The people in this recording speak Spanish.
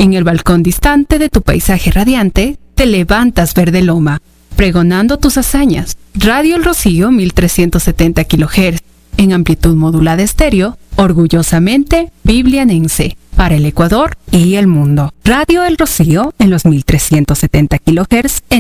En el balcón distante de tu paisaje radiante, te levantas verde loma, pregonando tus hazañas. Radio El Rocío 1370 kHz, en amplitud modulada estéreo, orgullosamente biblianense, para el Ecuador y el mundo. Radio El Rocío en los 1370 kHz